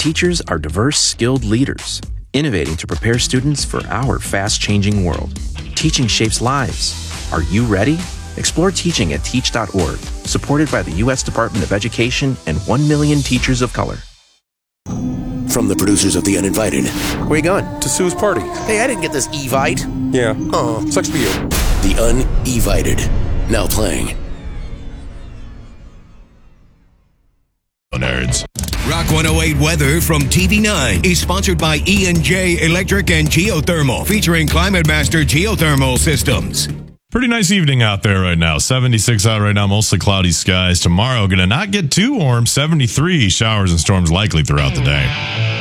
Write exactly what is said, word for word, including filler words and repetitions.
teachers are diverse, skilled leaders, innovating to prepare students for our fast-changing world. Teaching shapes lives. Are you ready? Explore teaching at teach dot org, supported by the U S Department of Education and one million teachers of color. From the producers of The Uninvited. Where you going? To Sue's party. Hey, I didn't get this Evite. Yeah. Oh. Sucks for you. The Uninvited. Now playing. Nerds. Rock one oh eight weather from T V nine is sponsored by E and J Electric and Geothermal, featuring Climate Master Geothermal Systems. Pretty nice evening out there right now. seventy-six out right now, mostly cloudy skies. Tomorrow, going to not get too warm. seventy-three, showers and storms likely throughout the day.